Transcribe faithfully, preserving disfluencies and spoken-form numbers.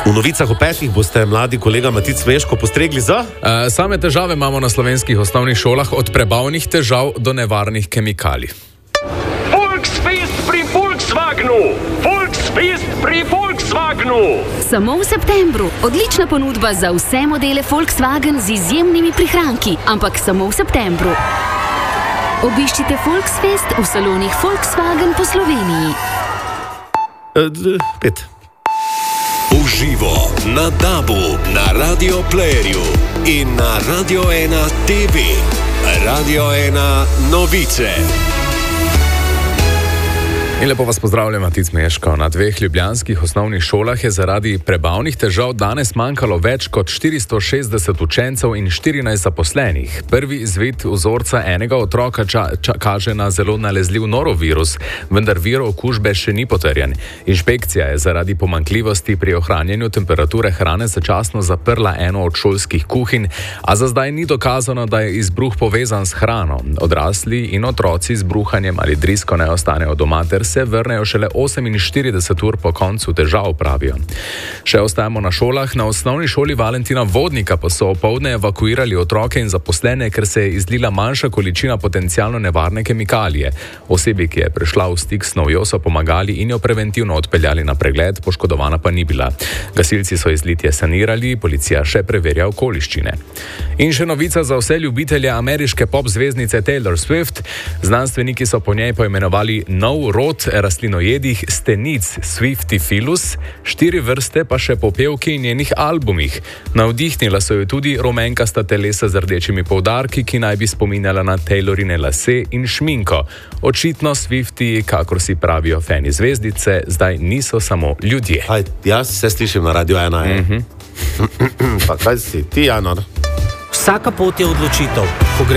V novicah o petih boste mladi kolega Matic Smeško postregli za? Uh, same težave imamo na slovenskih osnovnih šolah, od prebavnih težav do nevarnih kemikalij. Volksfest pri Volkswagenu! Volksfest pri Volkswagenu! Samo v septembru. Odlična ponudba za vse modele Volkswagen z izjemnimi prihranki, ampak samo v septembru. Obiščite Volksfest v salonih Volkswagen po Sloveniji. Uh, d- pet. Uživo na Dabu, na Radio Playerju in na Radio ena T V. Radio ena novice. In lepo vas pozdravljam, Matic Smeško. Na dveh ljubljanskih osnovnih šolah je zaradi prebavnih težav danes manjkalo več kot štiristo šestdeset učencev in štirinajst zaposlenih. Prvi izvid vzorca enega otroka ča, ča, kaže na zelo nalezljiv norovirus, vendar vir okužbe še ni potrjen. Inšpekcija je zaradi pomanjkljivosti pri ohranjanju temperature hrane začasno zaprla eno od šolskih kuhinj, a za zdaj ni dokazano, da je izbruh povezan s hrano. Odrasli in otroci z bruhanjem ali drisko ne ostanejo doma ter se vrnejo šele oseminštirideset ur po koncu težav, pravijo. Še ostajamo na šolah. Na osnovni šoli Valentina Vodnika pa so opoldne evakuirali otroke in zaposlene, ker se je izlila manjša količina potencialno nevarne kemikalije. Osebi, ki je prišla v stik s snovjo, so pomagali in jo preventivno odpeljali na pregled, poškodovana pa ni bila. Gasilci so izlitje sanirali, policija še preverja okoliščine. In še novica za vse ljubitelje ameriške pop zvezdnice Taylor Swift. Znanstveniki so po njej poimenovali nov rod rastlinojedih stenic Swiftifilus, štiri vrste pa še po pevki in njenih albumih. Navdihnila so jo tudi rumenkasta telesa z rdečimi poudarki, ki naj bi spominjala na Taylorine lase in šminko. Očitno Swifti, kakor si pravijo fani zvezdice, zdaj niso samo ljudje. Aj, jaz se slišim na Radio ena. Mm-hmm. Pa kaj si ti, Janor? Vsaka pot je odločitev. Ko gre